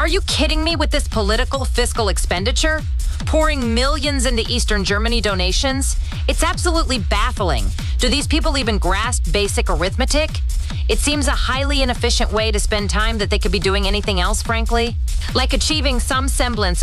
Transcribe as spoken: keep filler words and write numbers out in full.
Are you kidding me with this political fiscal expenditure? Pouring millions into Eastern Germany donations? It's absolutely baffling. Do these people even grasp basic arithmetic? It seems a highly inefficient way to spend time that they could be doing anything else, frankly. Like achieving some semblance